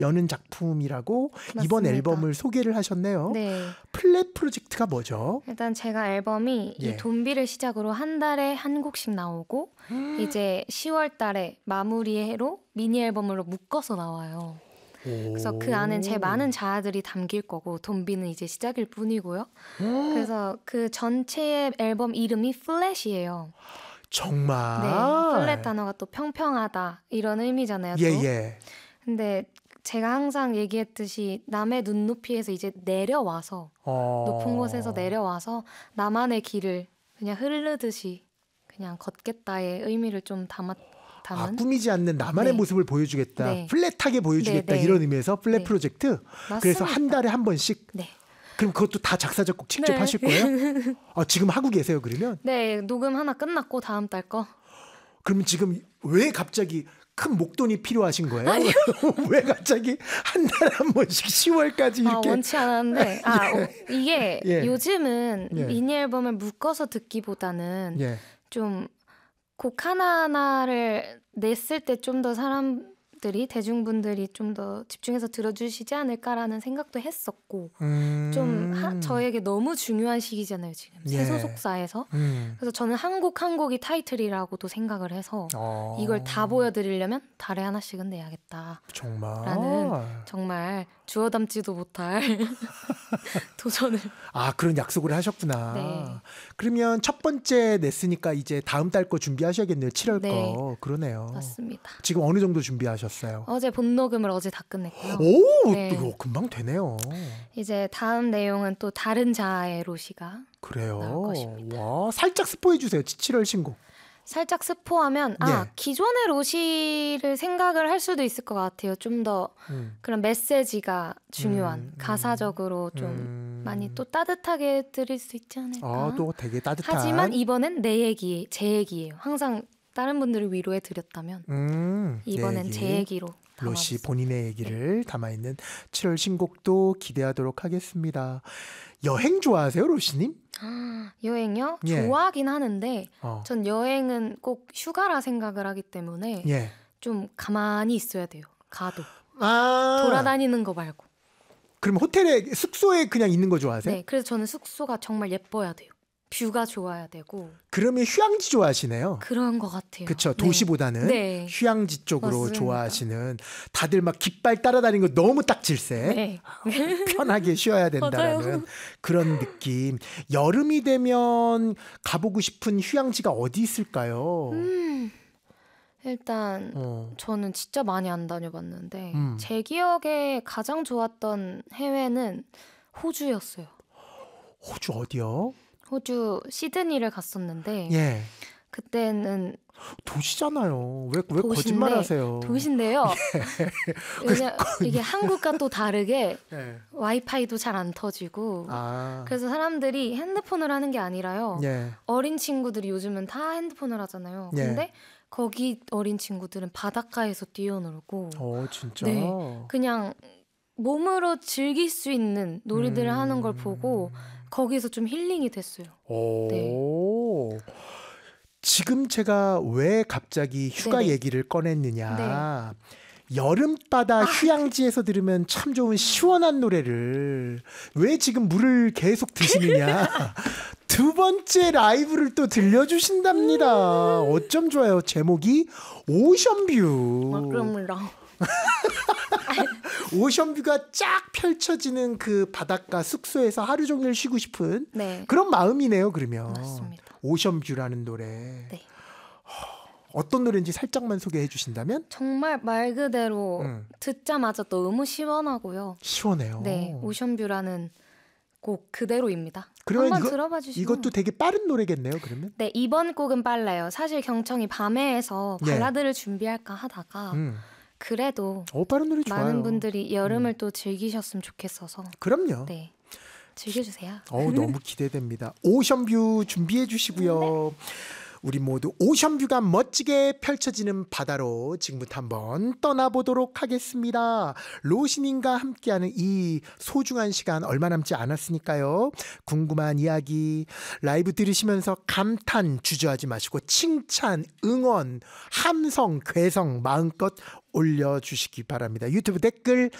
여는 작품이라고 맞습니다. 이번 앨범을 소개를 하셨네요. 네. 플랫 프로젝트가 뭐죠? 일단 제가 앨범이 예. 이 돈비를 시작으로 한 달에 한 곡씩 나오고 이제 10월 달에 마무리로 미니 앨범으로 묶어서 나와요. 그래서 그 안엔 제 많은 자아들이 담길 거고 돈비는 이제 시작일 뿐이고요. 그래서 그 전체의 앨범 이름이 플랫이에요. 정말? 네, 플랫 단어가 또 평평하다 이런 의미잖아요. 또. 예. 근데 제가 항상 얘기했듯이 남의 눈높이에서 이제 내려와서 높은 곳에서 내려와서 나만의 길을 그냥 흐르듯이 그냥 걷겠다의 의미를 좀 담은 꾸미지 않는 나만의 네. 모습을 보여주겠다. 네. 플랫하게 보여주겠다. 네. 이런 의미에서 플랫 네. 프로젝트. 맞습니다. 그래서 한 달에 한 번씩. 네. 그럼 그것도 다 작사 작곡 직접 네. 하실 거예요? 지금 하고 계세요 그러면? 네, 녹음 하나 끝났고 다음 달 거. 그러면 지금 왜 갑자기 큰 목돈이 필요하신 거예요? 왜 갑자기 한 달에 한 번씩 10월까지 이렇게? 원치 않았는데 이게 예. 요즘은 예. 미니 앨범을 묶어서 듣기보다는 예. 좀 곡 하나하나를 냈을 때 좀 더 사람들이 대중분들이 좀 더 집중해서 들어주시지 않을까라는 생각도 했었고 좀 저에게 너무 중요한 시기잖아요 지금 예. 새 소속사에서 그래서 저는 한 곡 한 곡이 타이틀이라고도 생각을 해서 이걸 다 보여드리려면 달에 하나씩은 내야겠다 정말 라는 정말 주워 담지도 못할 도전을 그런 약속을 하셨구나. 네. 그러면 첫 번째 냈으니까 이제 다음 달 거 준비하셔야겠네요. 7월 네. 거. 그러네요. 맞습니다. 지금 어느 정도 준비하셨어요? 어제 본 녹음을 어제 다 끝냈고요. 오, 네. 이거 금방 되네요. 이제 다음 내용은 또 다른 자아의 로시가 나올 그래요. 것입니다. 와, 살짝 스포해 주세요. 7월 신곡. 살짝 스포하면 예. 기존의 로시를 생각을 할 수도 있을 것 같아요. 좀 더 그런 메시지가 중요한 가사적으로 좀 많이 또 따뜻하게 들을 수 있지 않을까. 또 되게 따뜻한. 하지만 이번엔 제 얘기예요. 항상 다른 분들을 위로해 드렸다면 이번엔 얘기. 제 얘기로 로시 담아봤습니다. 본인의 얘기를 담아있는 7월 신곡도 기대하도록 하겠습니다. 여행 좋아하세요, 로시님? 여행요? 예. 좋아하긴 하는데 전 여행은 꼭 휴가라 생각을 하기 때문에 예. 좀 가만히 있어야 돼요. 가도. 아, 돌아다니는 거 말고. 그럼 호텔에 숙소에 그냥 있는 거 좋아하세요? 네, 그래서 저는 숙소가 정말 예뻐야 돼요. 뷰가 좋아야 되고 그러면 휴양지 좋아하시네요. 그런 것 같아요. 그렇죠. 네. 도시보다는 네. 휴양지 쪽으로 맞습니다. 좋아하시는 다들 막 깃발 따라다니는 거 너무 딱 질색. 네. 편하게 쉬어야 된다라는 맞아요. 그런 느낌. 여름이 되면 가보고 싶은 휴양지가 어디 있을까요? 일단 저는 진짜 많이 안 다녀봤는데 음. 제 기억에 가장 좋았던 해외는 호주였어요. 호주 어디요? 호주 시드니를 갔었는데 예. 그때는 도시잖아요. 왜 도시인데, 거짓말하세요? 도시인데요. 이게 한국과 또 다르게 예. 와이파이도 잘 안 터지고 그래서 사람들이 핸드폰을 하는 게 아니라요. 예. 어린 친구들이 요즘은 다 핸드폰을 하잖아요. 예. 근데 거기 어린 친구들은 바닷가에서 뛰어놀고 진짜. 네, 그냥 몸으로 즐길 수 있는 놀이들을 하는 걸 보고 거기서 좀 힐링이 됐어요. 오. 지금 제가 왜 갑자기 휴가 네네. 얘기를 꺼냈느냐. 여름바다 휴양지에서 들으면 참 좋은 시원한 노래를 왜 지금 물을 계속 드시느냐. 두 번째 라이브를 또 들려주신답니다. 어쩜 좋아요. 제목이 오션뷰. 그럼요. 오션뷰가 쫙 펼쳐지는 그 바닷가 숙소에서 하루 종일 쉬고 싶은 네. 그런 마음이네요. 그러면 맞습니다. 오션뷰라는 노래. 네. 어떤 노래인지 살짝만 소개해 주신다면? 정말 말 그대로 듣자마자 너무 시원하고요. 시원해요. 네, 오션뷰라는 곡 그대로입니다. 그러면 한번 들어봐 주시면. 이것도 되게 빠른 노래겠네요. 그러면? 네, 이번 곡은 빨라요. 사실 경청이 밤에에서 예. 발라드를 준비할까 하다가 그래도 빠른 노래 좋아요. 많은 분들이 여름을 또 즐기셨으면 좋겠어서 그럼요. 네, 즐겨주세요. 너무 기대됩니다. 오션뷰 준비해 주시고요. 우리 모두 오션뷰가 멋지게 펼쳐지는 바다로 지금부터 한번 떠나보도록 하겠습니다. 로시님과 함께하는 이 소중한 시간 얼마 남지 않았으니까요. 궁금한 이야기 라이브 들으시면서 감탄 주저하지 마시고 칭찬, 응원, 함성, 괴성 마음껏 올려주시기 바랍니다. 유튜브 댓글